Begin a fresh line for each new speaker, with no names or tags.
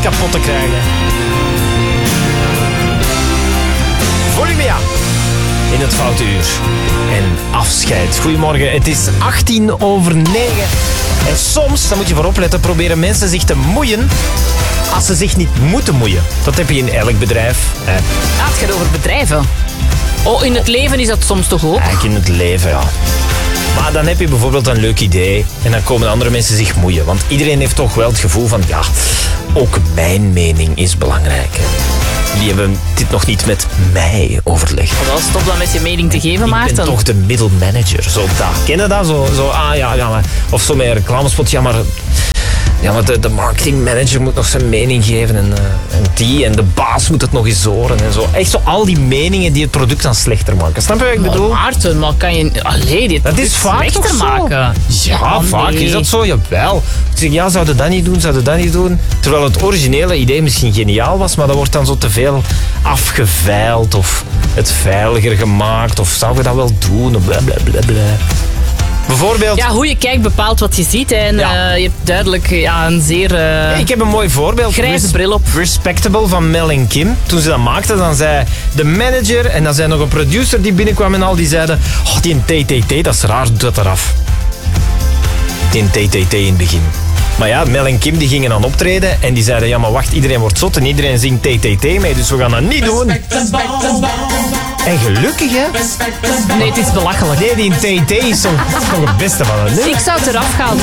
kapot te krijgen. Volumia in het Foute Uur. En afscheid. Goedemorgen, het is 8:08. En soms, daar moet je voor opletten, proberen mensen zich te moeien als ze zich niet moeten moeien. Dat heb je in elk bedrijf.
Ja, het gaat over bedrijven. Oh, in het leven is dat soms toch ook?
Eigenlijk in het leven, ja. Maar dan heb je bijvoorbeeld een leuk idee en dan komen andere mensen zich moeien. Want iedereen heeft toch wel het gevoel van, ja, ook mijn mening is belangrijk. Hè. Die hebben dit nog niet met mij overlegd.
Wel, stop dan met je mening te geven, Maarten.
Ik ben toch de middelmanager. Zo dat. Ken je dat? Ja, maar, of zo met een reclamespot. Ja, maar de marketingmanager moet nog zijn mening geven. En de baas moet het nog eens horen. En zo. Echt zo al die meningen die het product dan slechter maken. Snap je wat ik bedoel?
Maarten, maar kan je... Allee, dit
dat is vaak
slechter
toch zo?
maken?
Ja, vaak is dat zo. Jawel. Ik zeg, ja, zou je dat niet doen? Zou je dat niet doen? Terwijl het originele idee misschien geniaal was, maar dat wordt dan zo te veel afgeveild of het veiliger gemaakt. Of zou je dat wel doen? Of blablabla. Bijvoorbeeld...
Ja, hoe je kijkt bepaalt wat je ziet. Hè. En je hebt duidelijk een zeer...
ik heb een mooi voorbeeld.
Grijze bril op.
Respectable van Mel en Kim. Toen ze dat maakten, dan zei de manager en dan zei nog een producer die binnenkwam en al die zeiden, oh, die TTT, dat is raar, doe dat eraf. Die TTT in het begin. Maar ja, Mel en Kim die gingen dan optreden en die zeiden, ja maar wacht, iedereen wordt zot en iedereen zingt TTT mee, dus we gaan dat niet doen. En gelukkig, hè?
Nee, het is belachelijk.
Nee, die TT is toch het beste van het. Nee?
Ik zou het eraf gaan.